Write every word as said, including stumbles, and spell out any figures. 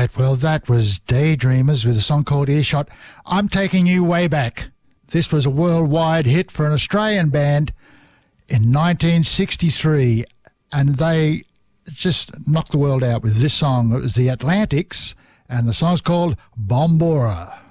right, well, that was Daydreamers with a song called Earshot. I'm taking you way back. This was a worldwide hit for an Australian band in nineteen sixty-three, and they just knocked the world out with this song. It was the Atlantics, and the song's called Bombora.